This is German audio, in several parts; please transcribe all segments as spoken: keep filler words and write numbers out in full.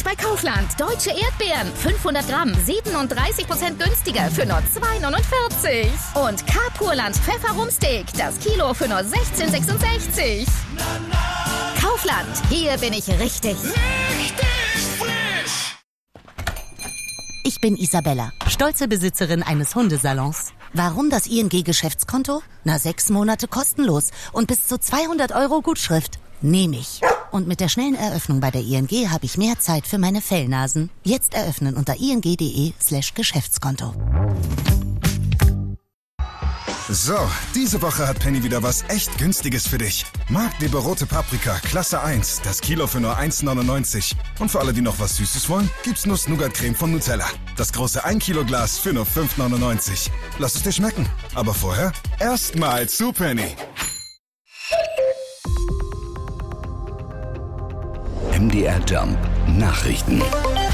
Jetzt bei Kaufland. Deutsche Erdbeeren. fünfhundert Gramm. siebenunddreißig Prozent günstiger für nur zwei neunundvierzig. Und K-Purland Pfefferumsteak. Das Kilo für nur sechzehn sechsundsechzig. Kaufland. Hier bin ich richtig. Richtig frisch! Ich bin Isabella, stolze Besitzerin eines Hundesalons. Warum das I N G-Geschäftskonto? Na, sechs Monate kostenlos und bis zu zweihundert Euro Gutschrift. Nehme ich. Und mit der schnellen Eröffnung bei der I N G habe ich mehr Zeit für meine Fellnasen. Jetzt eröffnen unter ing.de slash Geschäftskonto. So, diese Woche hat Penny wieder was echt Günstiges für dich. Marktliebe rote Paprika, Klasse eins, das Kilo für nur eins neunundneunzig. Und für alle, die noch was Süßes wollen, gibt's Nuss-Nougat-Creme von Nutella. Das große ein Kilo Glas für nur fünf neunundneunzig. Lass es dir schmecken. Aber vorher erstmal zu Penny. M D R Jump Nachrichten.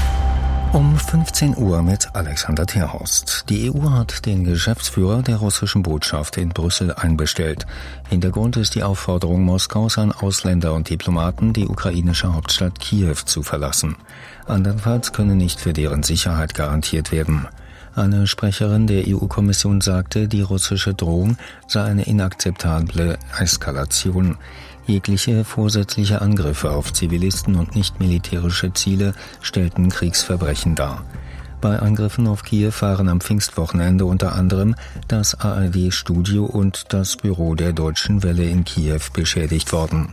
Um fünfzehn Uhr mit Alexander Terhorst. Die E U hat den Geschäftsführer der russischen Botschaft in Brüssel einbestellt. Hintergrund ist die Aufforderung Moskaus an Ausländer und Diplomaten, die ukrainische Hauptstadt Kiew zu verlassen. Andernfalls könne nicht für deren Sicherheit garantiert werden. Eine Sprecherin der E U-Kommission sagte, die russische Drohung sei eine inakzeptable Eskalation. Jegliche vorsätzliche Angriffe auf Zivilisten und nicht militärische Ziele stellten Kriegsverbrechen dar. Bei Angriffen auf Kiew waren am Pfingstwochenende unter anderem das A R D-Studio und das Büro der Deutschen Welle in Kiew beschädigt worden.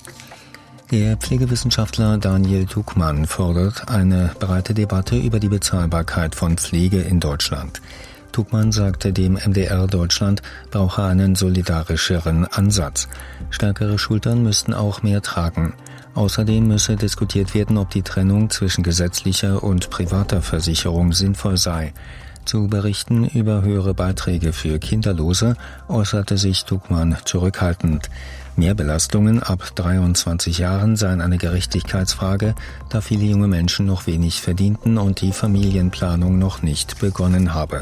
Der Pflegewissenschaftler Daniel Tuckmann fordert eine breite Debatte über die Bezahlbarkeit von Pflege in Deutschland. Tuckmann sagte dem M D R Deutschland, brauche einen solidarischeren Ansatz. Stärkere Schultern müssten auch mehr tragen. Außerdem müsse diskutiert werden, ob die Trennung zwischen gesetzlicher und privater Versicherung sinnvoll sei. Zu Berichten über höhere Beiträge für Kinderlose äußerte sich Tuckmann zurückhaltend. Mehrbelastungen ab dreiundzwanzig Jahren seien eine Gerechtigkeitsfrage, da viele junge Menschen noch wenig verdienten und die Familienplanung noch nicht begonnen habe.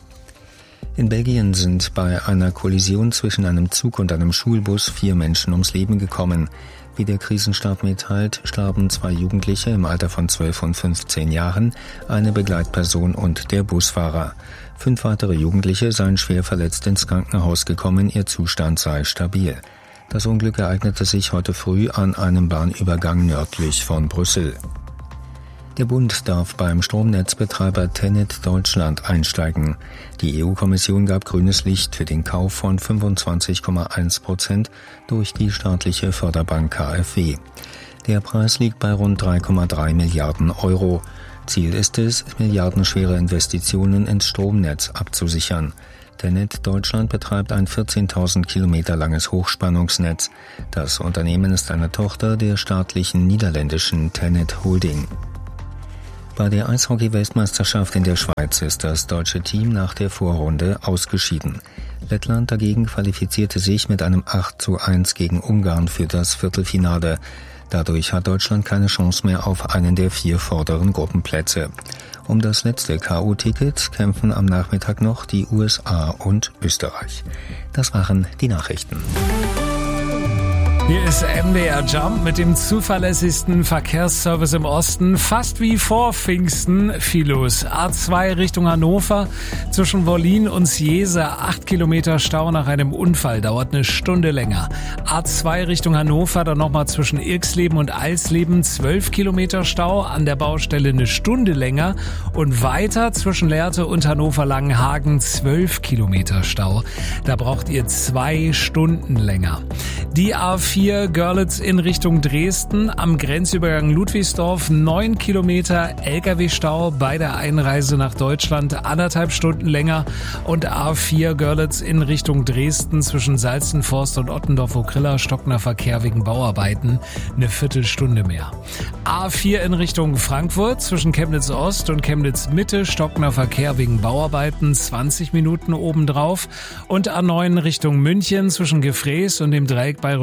In Belgien sind bei einer Kollision zwischen einem Zug und einem Schulbus vier Menschen ums Leben gekommen. Wie der Krisenstab mitteilt, starben zwei Jugendliche im Alter von zwölf und fünfzehn Jahren, eine Begleitperson und der Busfahrer. Fünf weitere Jugendliche seien schwer verletzt ins Krankenhaus gekommen, ihr Zustand sei stabil. Das Unglück ereignete sich heute früh an einem Bahnübergang nördlich von Brüssel. Der Bund darf beim Stromnetzbetreiber TenneT Deutschland einsteigen. Die E U-Kommission gab grünes Licht für den Kauf von fünfundzwanzig Komma eins Prozent durch die staatliche Förderbank K f W. Der Preis liegt bei rund drei Komma drei Milliarden Euro. Ziel ist es, milliardenschwere Investitionen ins Stromnetz abzusichern. TenneT Deutschland betreibt ein vierzehntausend Kilometer langes Hochspannungsnetz. Das Unternehmen ist eine Tochter der staatlichen niederländischen TenneT Holding. Bei der Eishockey-Weltmeisterschaft in der Schweiz ist das deutsche Team nach der Vorrunde ausgeschieden. Lettland dagegen qualifizierte sich mit einem acht zu eins gegen Ungarn für das Viertelfinale. Dadurch hat Deutschland keine Chance mehr auf einen der vier vorderen Gruppenplätze. Um das letzte K O-Ticket kämpfen am Nachmittag noch die U S A und Österreich. Das waren die Nachrichten. Hier ist M D R Jump mit dem zuverlässigsten Verkehrsservice im Osten. Fast wie vor Pfingsten viel los. A zwei Richtung Hannover zwischen Wollin und Siesa. Acht Kilometer Stau nach einem Unfall. Dauert eine Stunde länger. A zwei Richtung Hannover, dann nochmal zwischen Irxleben und Alsleben. Zwölf Kilometer Stau. An der Baustelle eine Stunde länger. Und weiter zwischen Lehrte und Hannover-Langenhagen. Zwölf Kilometer Stau. Da braucht ihr zwei Stunden länger. Die A vier Görlitz in Richtung Dresden am Grenzübergang Ludwigsdorf, neun Kilometer L K W-Stau bei der Einreise nach Deutschland, anderthalb Stunden länger. Und A vier Görlitz in Richtung Dresden zwischen Salzenforst und Ottendorf-Okrilla, stockender Verkehr wegen Bauarbeiten, eine Viertelstunde mehr. A vier in Richtung Frankfurt zwischen Chemnitz Ost und Chemnitz Mitte, stockender Verkehr wegen Bauarbeiten, zwanzig Minuten obendrauf. Und A neun Richtung München zwischen Gefrees und dem Dreieck Bayreuth-Kulmbach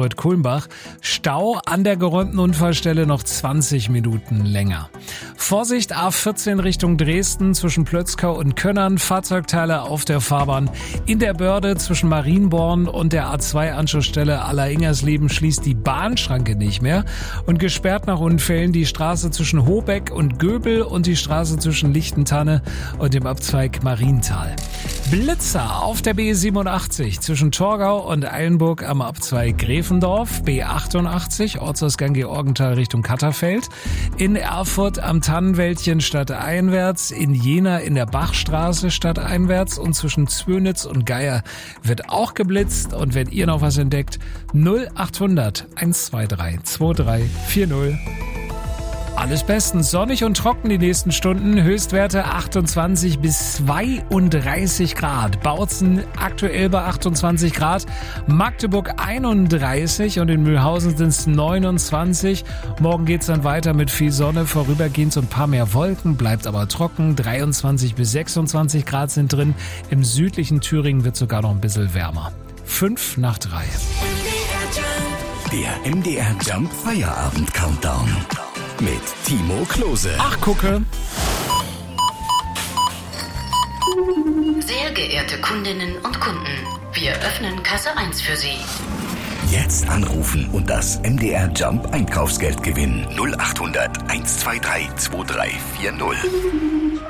Offenbach. Stau an der geräumten Unfallstelle noch zwanzig Minuten länger. Vorsicht, A vierzehn Richtung Dresden zwischen Plötzkau und Könnern. Fahrzeugteile auf der Fahrbahn. In der Börde zwischen Marienborn und der A zwei Anschlussstelle Aller-Ingersleben schließt die Bahnschranke nicht mehr. Und gesperrt nach Unfällen die Straße zwischen Hobeck und Göbel und die Straße zwischen Lichtentanne und dem Abzweig Marienthal. Blitzer auf der B siebenundachtzig zwischen Torgau und Eilenburg am Abzweig Gräfendorf, B achtundachtzig Ortsausgang Georgenthal Richtung Katterfeld, in Erfurt am Tannenwäldchen stadteinwärts, in Jena in der Bachstraße stadteinwärts und zwischen Zwönitz und Geier wird auch geblitzt. Und wenn ihr noch was entdeckt, null achthundert eins zwei drei zwei drei vier null. Alles bestens, sonnig und trocken die nächsten Stunden, Höchstwerte achtundzwanzig bis zweiunddreißig Grad. Bautzen aktuell bei achtundzwanzig Grad, Magdeburg einunddreißig und in Mühlhausen sind es neunundzwanzig. Morgen geht's dann weiter mit viel Sonne, vorübergehend so ein paar mehr Wolken, bleibt aber trocken. dreiundzwanzig bis sechsundzwanzig Grad sind drin, im südlichen Thüringen wird sogar noch ein bisschen wärmer. Fünf nach drei. Der M D R Jump Feierabend Countdown. Mit Timo Klose. Ach, gucke. Sehr geehrte Kundinnen und Kunden, wir öffnen Kasse eins für Sie. Jetzt anrufen und das M D R Jump Einkaufsgeld gewinnen. null achthundert eins zwei drei zwei drei vier null.